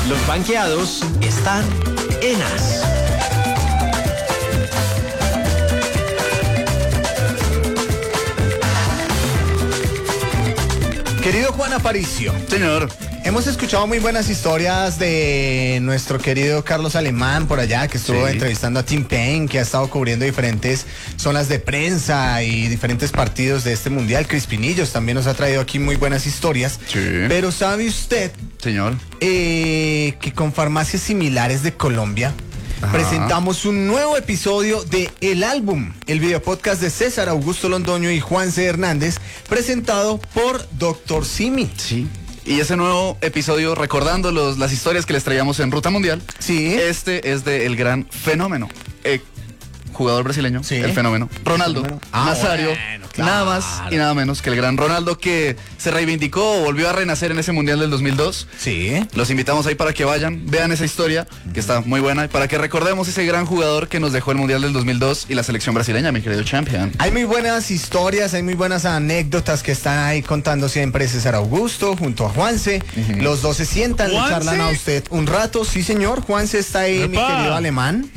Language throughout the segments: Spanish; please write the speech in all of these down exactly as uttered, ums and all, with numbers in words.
Los banqueados están en As. Querido Juan Aparicio. Señor. Hemos escuchado muy buenas historias de nuestro querido Carlos Alemán por allá, que estuvo sí. entrevistando a Tim Payne, que ha estado cubriendo diferentes zonas de prensa y diferentes partidos de este mundial. Chris Pinillos también nos ha traído aquí muy buenas historias. Sí. Pero ¿sabe usted, señor, eh, que con farmacias similares de Colombia Ajá. presentamos un nuevo episodio de El Álbum, el videopodcast de César Augusto Londoño y Juanse Hernández, presentado por doctor Simi? Sí. Y ese nuevo episodio, recordando los, las historias que les traíamos en Ruta Mundial, sí. este es de el gran fenómeno, eh, jugador brasileño, sí. el fenómeno, Ronaldo el fenómeno. Ah, Nazario, bueno, claro. nada más y nada menos que el gran Ronaldo, que se reivindicó, volvió a renacer en ese Mundial del dos mil dos. Sí. Los invitamos ahí para que vayan, vean esa historia, que está muy buena, y para que recordemos ese gran jugador que nos dejó el Mundial del dos mil dos y la selección brasileña, mi querido champion. Hay muy buenas historias, hay muy buenas anécdotas que están ahí contando siempre César Augusto junto a Juanse. Uh-huh. Los dos se sientan, le charlan a usted un rato. Sí, señor, Juanse está ahí, ¡Epa! Mi querido Alemán.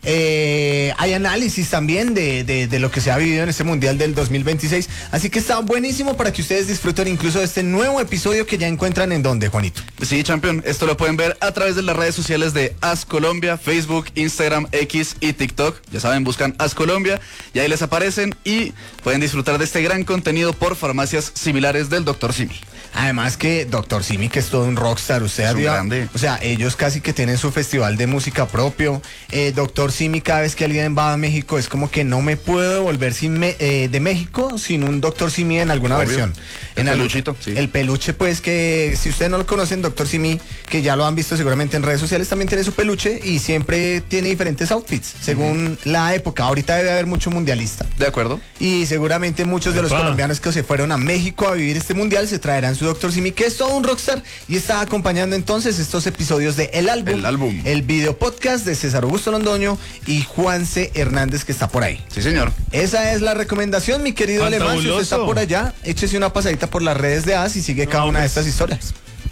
Eh, hay análisis también de, de, de lo que se ha vivido en este Mundial del dos mil veintiséis, así que está buenísimo para que ustedes disfruten incluso de este nuevo episodio que ya encuentran en donde, Juanito. Sí, champion, esto lo pueden ver a través de las redes sociales de As Colombia, Facebook, Instagram, X y TikTok. Ya saben, buscan As Colombia y ahí les aparecen y pueden disfrutar de este gran contenido por farmacias similares del doctor Simi. Además que doctor Simi, que es todo un rockstar, usted es había, grande. O sea, ellos casi que tienen su festival de música propio. Eh, doctor Simi, cada vez que alguien va a México, es como que no me puedo volver sin me, eh, de México sin un doctor Simi en alguna Obvio. versión. El en peluchito, algo, sí. El peluche, pues, que si ustedes no lo conocen, doctor Simi, que ya lo han visto seguramente en redes sociales, también tiene su peluche y siempre tiene diferentes outfits, según uh-huh. la época. Ahorita debe haber mucho mundialista. De acuerdo. Y seguramente muchos de los Epa. colombianos que se fueron a México a vivir este mundial se traerán su doctor Simi, que es todo un rockstar y está acompañando entonces estos episodios de El Álbum, El Álbum, el video podcast de César Augusto Londoño y Juanse Hernández, que está por ahí. Sí, señor. Esa es la recomendación, mi querido Fantabuloso. Alemán. Si usted está por allá, échese una pasadita por las redes de As y sigue no, cada una de estas historias.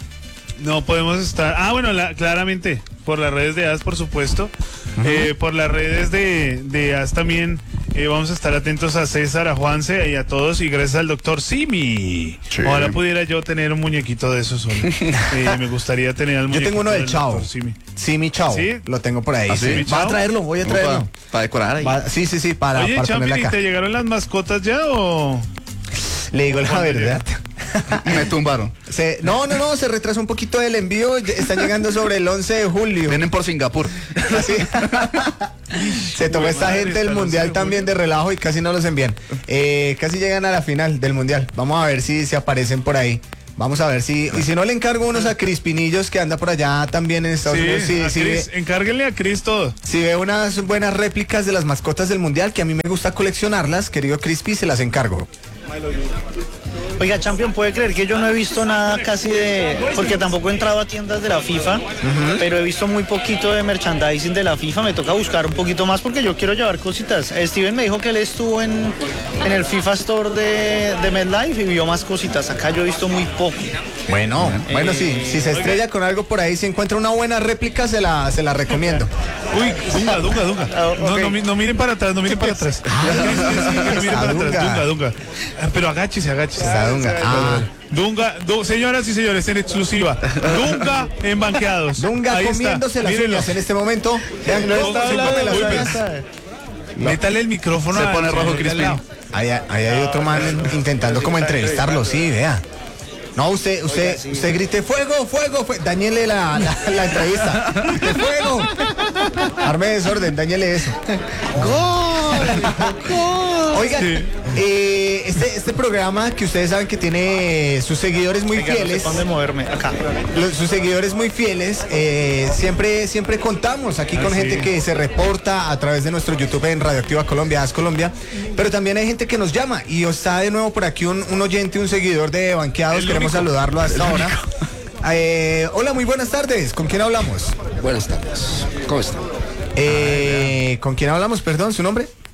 No podemos estar... Ah, bueno, la, claramente, por las redes de As, por supuesto. Uh-huh. eh, por las redes de, de As también eh, vamos a estar atentos a César, a Juanse y a todos. Y gracias al doctor Simi. Sí. Ojalá pudiera yo tener un muñequito de esos. eh, me gustaría tener el muñequito. Yo tengo uno del Chao. Simi. Simi Chao. ¿Sí? Lo tengo por ahí. ¿Ah, sí? Va a traerlo, voy a traerlo. Para, para decorar ahí. Va, sí, sí, sí, para, Oye, para Champion, ponerla acá. ¿y te llegaron las mascotas ya o...? Le digo la verdad. Me tumbaron. Se, no, no, no, se retrasó un poquito el envío. Están llegando sobre el once de julio. Vienen por Singapur. Así. Se tomó esta madre, gente del mundial también de relajo y casi no los envían. Eh, casi llegan a la final del mundial. Vamos a ver si se aparecen por ahí. Vamos a ver si, y si no le encargo unos a Chris Pinillos, que anda por allá también en Estados sí, Unidos. Sí, a sí, Chris, ve, encárguenle a Chris todo. si ve unas buenas réplicas de las mascotas del mundial, que a mí me gusta coleccionarlas, querido Crispy, se las encargo. Oiga, Champion, ¿puede creer que yo no he visto nada casi de... Porque tampoco he entrado a tiendas de la FIFA, uh-huh. pero he visto muy poquito de merchandising de la FIFA. Me toca buscar un poquito más porque yo quiero llevar cositas. Steven me dijo que él estuvo en, en el FIFA Store de, de MedLife y vio más cositas. Acá yo he visto muy poco. Bueno, eh, bueno, sí, si se estrella oiga. con algo por ahí, si encuentra una buena réplica, se la, se la recomiendo. Uy, dunga, dunga, dunga. Ah, no, okay. no, no miren para atrás, no miren para atrás. Ah, Sí, sí, sí, no miren para dunga. atrás, dunga, dunga. Pero agáchese, agáchese. Está dunga. Ah. Dunga, du, señoras y señores, en exclusiva. Dunga en banqueados. Dunga Ahí comiéndose está. las Mírenlo. uñas en este momento. Vean, No cómo está se hablando come de las las uñas. Métale el micrófono. Se al pone rojo, señor de Crispin. al lado. Ahí, ahí hay otro man intentando como entrevistarlo, sí, vea. No, usted, usted, usted grite fuego, fuego, fuego. Dañele la, la, la entrevista. Grite fuego. Arme desorden, dañele eso. ¡Gol! Oigan, Sí. eh, este, este programa que ustedes saben que tiene sus seguidores muy Oiga, no sé fieles. pa' dónde moverme. Acá. Los, sus seguidores muy fieles, eh, siempre, siempre contamos aquí con Ah, gente sí. que se reporta a través de nuestro YouTube en Radioactiva Colombia, As Colombia, pero también hay gente que nos llama y está de nuevo por aquí un, un oyente, un seguidor de Banqueados, El queremos único. saludarlo hasta ahora. Eh, hola, muy buenas tardes, ¿con quién hablamos? Buenas tardes. ¿Cómo están? Eh, ¿Con quién hablamos? Perdón, ¿su nombre?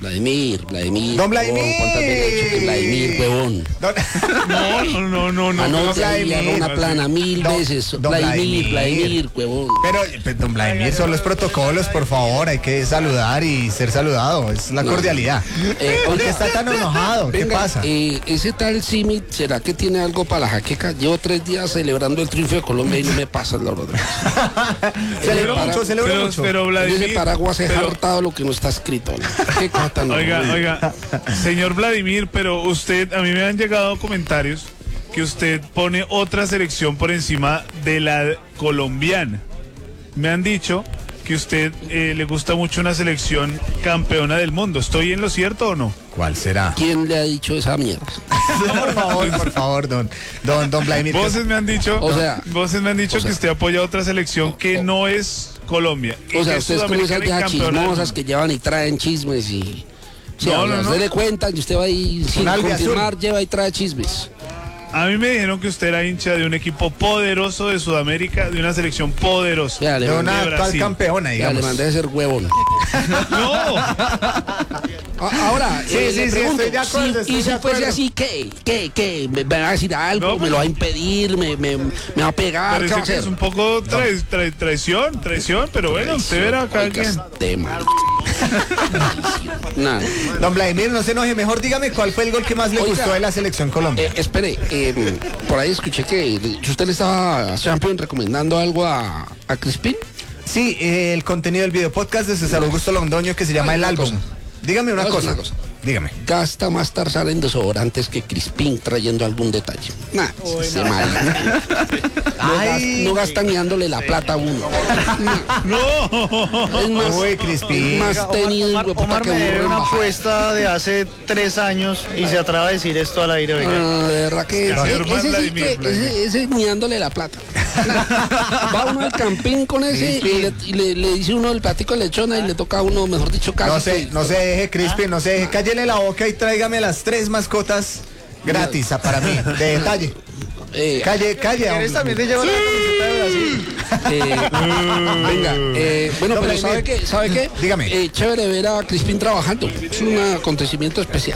Vladimir, Vladimir. Don Vladimir. Oh, ¿cuántas veces he dicho que Vladimir, huevón? Don- No, no, no, no, no. Anote ahí, le hago una plana mil Don- veces. Don Vladimir, Vladimir. Vladimir, huevón. Pero, pues, don Vladimir, son los protocolos, por favor, hay que saludar y ser saludado, es la No. cordialidad. Eh, ¿Por qué oiga, está tan enojado? ¿Qué Venga, pasa? eh, ese tal Simi, ¿será que tiene algo para la jaqueca? Llevo tres días celebrando el triunfo de Colombia y no me pasa la verdad. celebro para- mucho, celebro Pero, mucho. pero Ese Vladimir. paraguas es pero- hartado lo que no está escrito. ¿No? Qué cosa tan Oiga, horrible. oiga, señor Vladimir, pero usted, a mí me han llegado comentarios que usted pone otra selección por encima de la colombiana. Me han dicho que usted eh, le gusta mucho una selección campeona del mundo. ¿Estoy en lo cierto o no? ¿Cuál será? ¿Quién le ha dicho esa mierda? Por favor, por favor, don, don, don Vladimir. Voces me han dicho, O sea, voces me han dicho o sea, que usted apoya otra selección que o- no es Colombia. O sea, que es ustedes como esas sudamericana y viejas campeona del chismosas mundo. que llevan y traen chismes y... Sí, No, o sea, no, no. usted le cuentan y usted va ahí sin albiazul. confirmar, lleva y trae chismes. A mí me dijeron que usted era hincha de un equipo poderoso de Sudamérica, de una selección poderosa. Ya, le De mandé, una de actual Brasil. campeona, ya, le digamos. mandé a ser huevón. No, A- Ahora, Sí, eh, sí, le sí, pregunto, estoy de acuerdo, si- estoy y de si fuese acuerdo. así, ¿qué? ¿Qué? ¿Qué? ¿Me, me va a decir algo? No, ¿Me pues- lo va a impedir? ¿Me, me, me va a pegar? ¿Qué parece va a que es hacer? un poco trai- trai- traición, traición, pero bueno, usted verá cada Oiga, quien. este marica. Nada. Don Vladimir, no se enoje, mejor dígame cuál fue el gol que más le Oiga. gustó de la selección Colombia. Eh, espere, eh, por ahí escuché que usted le estaba, Champion, recomendando algo a, a Crispín. Sí, eh, el contenido del video podcast de César Augusto Londoño que se llama Ay, El una Álbum. cosa. Dígame una Vamos a hacer cosa. una cosa. Dígame. Gasta más Tarzán en desodorantes que Crispín trayendo algún detalle. Nah, ese marica. No, Ay. gas- no gastan ni dándole la plata a uno. No, Es más, Uy, Crispín. es más tenido, Omar, hijueputa, Omar que me burro debe en una bajada. apuesta de hace tres años y se atreve a decir esto al aire. oiga. Ah, de verdad que Señor ese, ese sí Vladimir, que Vladimir. ese, ese ni dándole la plata. Va uno al campín con ese y, le, y le- le dice uno el platico de lechona y le toca a uno, mejor dicho, casi. No se, que- no se deje, Crispin, no se deje. Cállele la boca y tráigame las tres mascotas gratis a- para mí, de detalle. eh, Calle, calle. ¿Quieres hombre. también te llevo la camiseta de Brasil? eh, venga, eh, bueno, No, pero Vladimir. ¿sabe qué? ¿Sabe qué? Dígame. Eh, chévere ver a Crispín trabajando. Es un acontecimiento especial.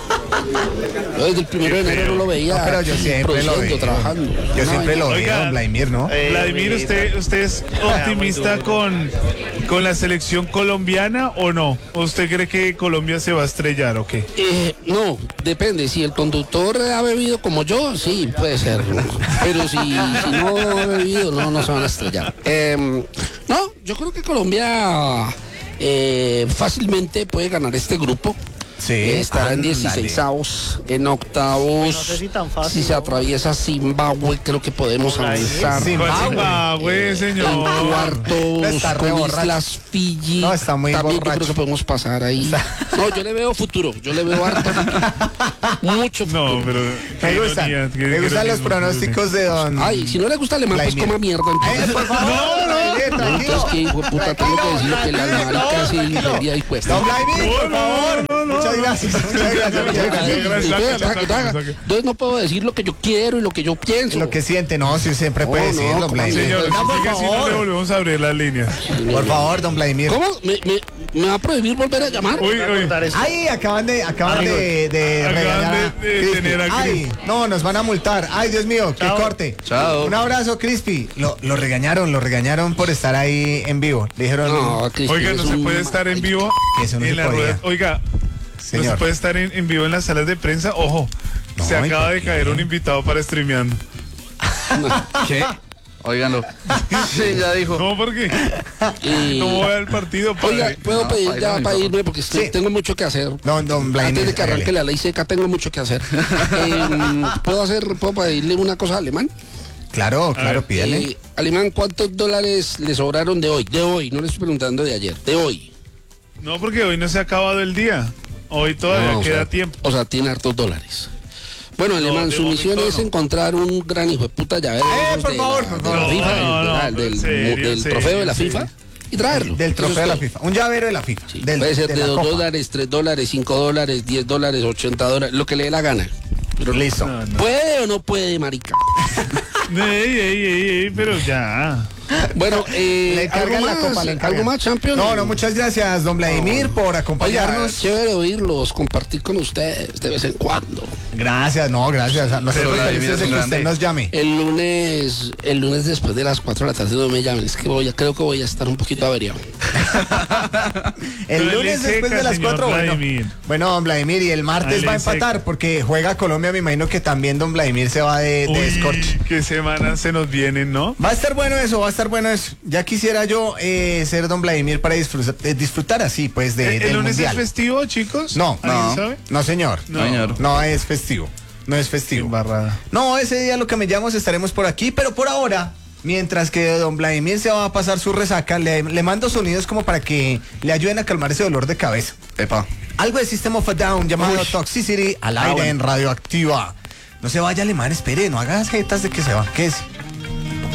Yo desde el primero de enero no lo veía No, pero yo aquí siempre lo produciendo, veo. trabajando. Yo No, siempre lo veo, Oiga. don Vladimir, ¿no? Eh, Vladimir, ¿usted, usted es optimista con, con la selección colombiana o no? ¿O usted cree que Colombia se va a estrellar o qué? Eh, no, depende. Si el conductor ha bebido como yo, sí, puede ser. Pero si, si no ha bebido, no, no se van a estrellar. Eh, no, yo creo que Colombia eh, fácilmente puede ganar este grupo. Sí, Eh, estará en ándale. dieciseisavos, en octavos. No sé si tan fácil, Si se ¿no? atraviesa Zimbabue, creo que podemos avanzar. Sí, ¿Cuál Zimbabue. Zimbabue, En señor? cuartos Está re con borracho. Islas Fiji. No, está muy También yo borracho. creo que podemos pasar ahí. No, yo le veo futuro. Yo le veo harto futuro. Mucho futuro. No, pero... Me qué gustan, ironía, qué me gustan los ironismo. pronósticos de don... Ay, si no le gusta alemán, pues Vladimir. coma mierda. Eh, Entonces. por favor, No, no. Vladimir, No, tranquilo. entonces, que hijo de puta, tengo que decirle que la marica sí debería ir puesta. Don Vladimir, por No, no, favor. no, no, Muchas no. gracias, muchas gracias, muchas gracias. Gracias, Entonces, gracias, taca, taca. gracias. Entonces no puedo decir lo que yo quiero y lo que yo pienso. Lo que siente, no, si siempre puede No, no, decirlo, ¿cómo Vladimir. Señor, No, por sigue así, no le favor. volvemos a abrir las líneas. Por favor, don Vladimir. ¿Cómo? ¿Me, me, me va a prohibir volver a llamar? Uy, uy. Contar esto. Ay, acaban de, acaban de, de Acaban regañar a de- de Crispy. tener a Ay, no, nos van a multar. Ay, Dios mío, qué Chao. corte. Chao. Un abrazo, Crispy. Lo, lo regañaron, lo regañaron por estar ahí en vivo. Le dijeron, No, Crispin, Oiga, no es se un- puede estar en vivo Eso no en se las podía. ruedas. Oiga, no se Señor. puede estar en, en vivo en las salas de prensa. Ojo, No, se ¿y acaba por de qué? caer un invitado para streameando. ¿Qué? Óiganlo. Sí, ya dijo. ¿Cómo por qué? Y- ¿Cómo va el partido, padre? Oiga, ¿puedo No, pedir baila, ya mi para papá. irme? Porque estoy- Sí. tengo mucho que hacer. don, don Vladimir. Antes de que arranque hágale. la ley seca, tengo mucho que hacer. Eh, ¿Puedo hacer, puedo pedirle una cosa a Alemán? Claro, claro, ver, pídale. Eh, Alemán, ¿cuántos dólares le sobraron de hoy? De hoy, no le estoy preguntando de ayer, de hoy. No, porque hoy no se ha acabado el día. Hoy todavía No, o queda sea, tiempo. O sea, tiene hartos dólares. Bueno, Alemán, de su misión momento es no. encontrar un gran hijo de puta llavero Eh, esos por de favor, la- por de la favor. FIFA, No, del- no, del, pero del- en serio, del en trofeo de la serio, FIFA sí. y traerlo. Del Eso trofeo es de la todo. FIFA. Un llavero de la FIFA. Sí, Del- puede ser de la dos copa. dólares, tres dólares, cinco dólares, diez dólares, ochenta dólares, lo que le dé la gana. Pero Listo. No, no. ¿puede o no puede, marica? Ey, ey, ey, ey, pero ya. Bueno, eh, Le ¿algo encargan la más? copa, le encargan. ¿Algo más, champion? No, no, muchas gracias, don Vladimir, por Oiga, acompañarnos. chévere oírlos, compartir con ustedes de vez en cuando. Gracias, no, gracias. Nosotros Pero Vladimir felices es de un que usted grande. nos llame. El lunes, el lunes después de las cuatro de la tarde no me llamen, es que voy a, creo que voy a estar un poquito averiado. El Dale lunes después seca, de las señor cuatro, bueno. Vladimir. Bueno, don Vladimir, y el martes Dale va a empatar seca. porque juega Colombia, me imagino que también don Vladimir se va de, de escorche. Uy, qué semanas se nos vienen, ¿no? Va a estar bueno eso, va a estar bueno eso. Ya quisiera yo eh, ser don Vladimir para disfrutar, eh, disfrutar así, pues, de, ¿El, del el lunes mundial. es festivo, chicos? No, ¿Alguien no. sabe? No, señor. No. Señor. No es festivo. No es Qué festivo. embarrada. No, ese día lo que me llamo estaremos por aquí, pero por ahora, mientras que don Vladimir se va a pasar su resaca, le, le mando sonidos como para que le ayuden a calmar ese dolor de cabeza. Epa. Algo de System of a Down llamado Toxicity al aire bueno. en Radioactiva. No se vaya, alemán, espere, no hagas jetas de que se va. ¿Qué es?